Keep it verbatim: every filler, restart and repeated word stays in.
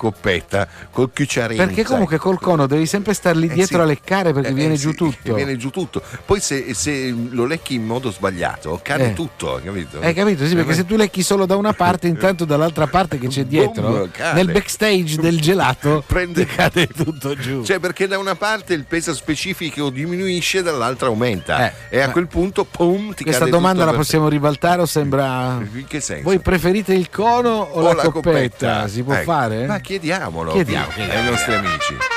coppetta col cucciarino. Perché comunque col cono devi sempre star lì Eh dietro sì. a leccare perché Eh, viene eh giù sì, tutto. Viene giù tutto. Poi se, se lo lecchi in modo sbagliato cade Eh. tutto, capito? Hai capito? Sì, perché se tu lecchi solo da una parte, intanto dall'altra parte che c'è dietro, Boom, cade. nel backstage del gelato, Prende- ti cade tutto giù. Cioè, perché da una parte il peso specifico diminuisce, dall'altra aumenta. Eh, e a ma- quel punto, pum, ti Questa cade domanda tutto la per- possiamo ribaltare o sembra... In che senso? Voi preferite il cono o, O la, coppetta? Si può Ecco. fare? Ma chiediamolo Chiediamo, ai chiediamo. nostri amici.